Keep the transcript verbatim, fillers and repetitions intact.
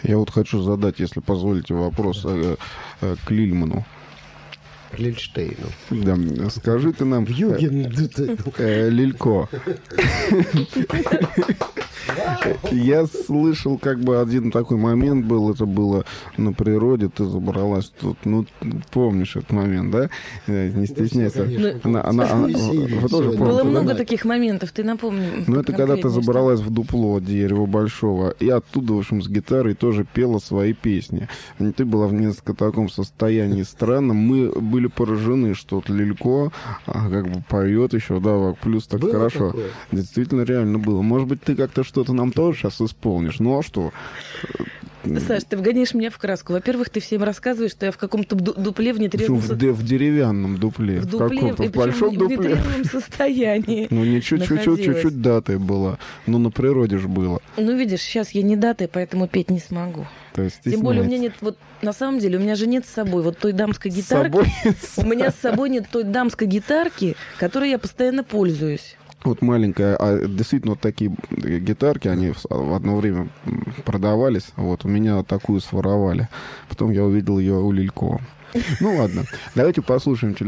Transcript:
Я вот хочу задать, если позволите, вопрос э, э, к Лильману. Лильштейну. Да, скажи ты нам, э, э, Лилько. Я слышал, как бы один такой момент был, это было на природе, ты забралась тут, ну, помнишь этот момент, да? Не стесняйся. Она, она, она, вы тоже помните, было да? много таких моментов, ты напомни. Ну, это когда ты забралась в дупло дерева большого, и оттуда, в общем, с гитарой тоже пела свои песни. И ты была в несколько таком состоянии странном. Мы были поражены, что вот Лилько а, как бы поет еще, да, плюс так Было хорошо. такое? Действительно, реально было. Может быть, ты как-то что-то нам тоже сейчас исполнишь. Ну, а что? Саш, ты вгоняешь меня в краску. Во-первых, ты всем рассказываешь, что я в каком-то ду- дупле в Причем нетрезвом в, со- де- в деревянном дупле. в В, дупле, каком-то, и в причем большом в дупле. нетрезвом состоянии. Ну, не чуть-чуть, находилась. чуть-чуть датой была. Ну, на природе же было. Ну, видишь, сейчас я не дата, поэтому петь не смогу. То есть Тем более у меня стесняется. нет, вот на самом деле, у меня же нет с собой вот той дамской С гитарки. собой? У меня с собой нет той дамской гитарки, которой я постоянно пользуюсь. Вот маленькая, а действительно вот такие гитарки, они в в одно время продавались. Вот у меня такую своровали. Потом я увидел ее у Лилько. Ну ладно, давайте послушаем